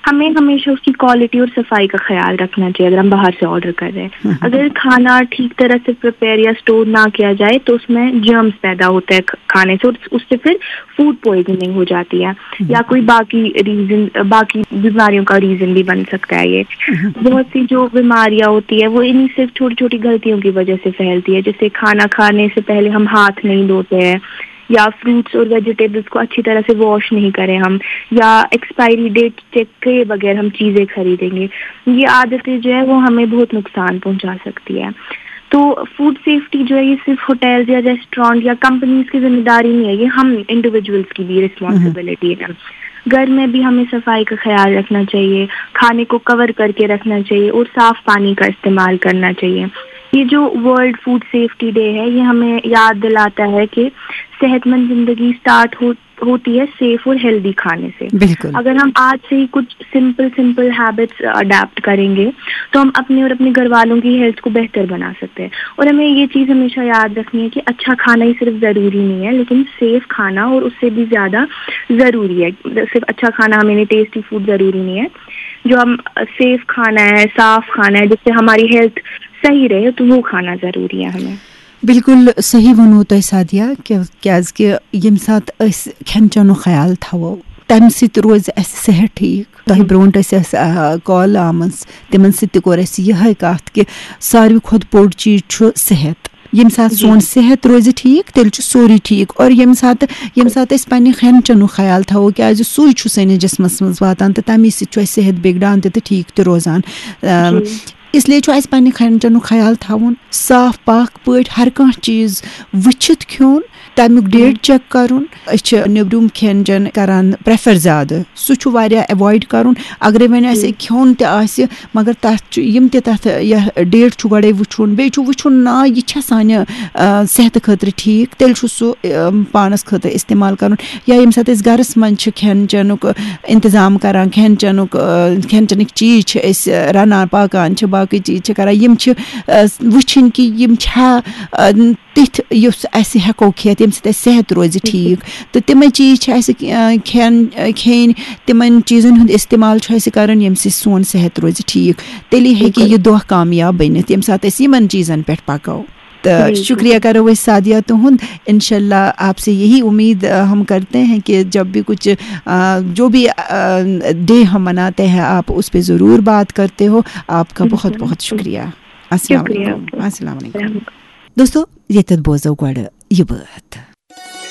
हमें हमेशा उसकी क्वालिटी और सफाई का ख्याल रखना चाहिए अगर हम बाहर से ऑर्डर कर रहे हैं। अगर खाना ठीक तरह से प्रिपेयर या स्टोर ना किया जाए तो उसमें जर्म्स पैदा होते हैं खाने से, और उससे फिर फूड पॉइजनिंग हो जाती है या कोई बाकी बीमारियों का रीजन भी बन सकता है। ये बहुत सी जो बीमारियां होती है वो इन्हीं सिर्फ छोटी छोटी गलतियों की वजह से फैलती है, जैसे खाना खाने से पहले हम हाथ नहीं धोते हैं, या फ्रूट्स और वेजिटेबल्स को अच्छी तरह से वॉश नहीं करें हम, या एक्सपायरी डेट चेक किए बगैर हम चीज़ें खरीदेंगे। ये आदतें जो है वो हमें बहुत नुकसान पहुंचा सकती है। तो फूड सेफ्टी जो है ये सिर्फ होटल्स या रेस्टोरेंट या कंपनीज की जिम्मेदारी नहीं है, ये हम इंडिविजुअल्स की भी रिस्पॉन्सिबिलिटी है। घर में भी हमें सफाई का ख्याल रखना चाहिए, खाने को कवर करके रखना चाहिए और साफ पानी का इस्तेमाल करना चाहिए। ये जो वर्ल्ड फूड सेफ्टी डे है ये हमें याद दिलाता है कि सेहतमंद जिंदगी स्टार्ट होती है सेफ और हेल्दी खाने से। बिल्कुल। अगर हम आज से ही कुछ सिंपल हैबिट्स अडेप्ट करेंगे तो हम अपने और अपने घर वालों की हेल्थ को बेहतर बना सकते हैं। और हमें ये चीज़ हमेशा याद रखनी है कि अच्छा खाना ही सिर्फ ज़रूरी नहीं है, लेकिन सेफ खाना और उससे भी ज़्यादा ज़रूरी है। सिर्फ अच्छा खाना हमें टेस्टी फूड ज़रूरी नहीं है, जो हम सेफ खाना है, साफ खाना है, जिससे हमारी हेल्थ सही रहे, तो वो खाना ज़रूरी है हमें। बिल्कुल सही वनो तुम सादिया कि यम सात खेन चेन ख्याल थवो तम सत रोज सेहत ठीक। तुम ब्रोट कॉल आम तिमन सोर यह कत कि सारे खुद बोड़ चीज सेहत। यम सात सोन सेहत रोज ठीक तेल सोरी ठीक। और यम सात पे खेन चेन ख्याल थवो क्या सू सैनिस जिस्मस मज वातान तो तमी सेहत बिगड़ान तो ठीक तो रोजान। इसलिए पे खेन चेन ख्याल थवन साफ पाक पे हर कह चीज वचित खोन तमिक डेट चेक करुन। नब्रुम खेन चेन करान प्रेफर ज़्यादा सह अवॉइड करुन। अगर वे खोन त मगर तम तथ डेट गड़े वुन बे वुन ना यह सान सेहत खतर ठीक तेल सह पानस खतर इस्तेमाल करुन। या यम सात गरस मन खेन चेनुक इंतजाम करान खेन चेनिक चीज रनान पाकान बाकी चीज करान यम वुन कि यम तिथ हेको खेत यम सेहत रोज ठीक। तो तिम चीज खेन तिमन चीजन हुंद इस्तेमाल करन यम सोन सेहत रोज ठीक। तेली हेकि यह दह कामयाब बनित यम सात यमन चीजन पे पको। तो शुक्रिया करो सादिया तुहंद। इंशाल्लाह आपसे यही उम्मीद हम करते हैं कि जब भी कुछ जो भी डे हम मनाते हैं आप उस पर ज़रूर बात करते हो। आपका बहुत बहुत शुक्रिया। अस्सलाम वालेकुम। दोस्तों ये बोजो गड़ ये बात।